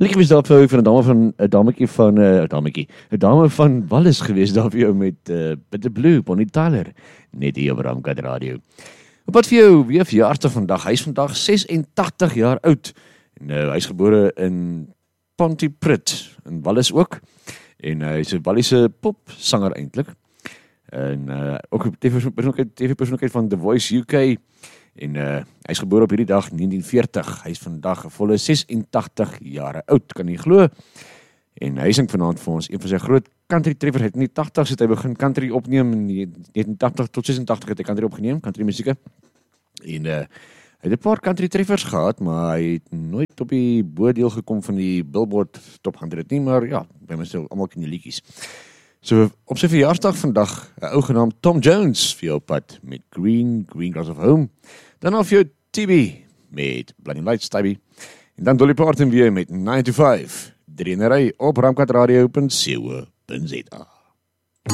Liek gewees daar vir een dame van, een dame van Wallis gewees daar vir jou met Bitter Blue, Bonnie Tyler, net hier op Ramkat Radio. Wat vir jou, weer verjaarsdag vandag, hy is vandag 86 jaar oud, en hy is gebore in Pontypridd, in Wallis ook, en hy is 'n Wallise popsanger eintlik, en ook TV-persoonlikheid van The Voice UK, en hy is gebore op hierdie dag 1940, hy is vandag 'n volle 86 jare oud, kan jy glo, en hy sing vanaand vir ons, een van sy groot country treffers, het in die 80's het hy begin country opneem, in 1980 tot 86 het hy country opgeneem, country musieke, en hy het 'n paar country treffers gehad, maar hy het nooit op die boordeel gekom van die Billboard Top 100 nie, maar ja, by my stil, allemaal ken die liedjies. So, op sy verjaarsdag vandag, 'n ou genaamd Tom Jones vir jou pad, met Green Grass of Home, dan al vir jou TB, met Blinding Lights, TB, en dan Dolly Parton weer met 9 to 5, 3 in 'n ry op ramkatradio.co.za.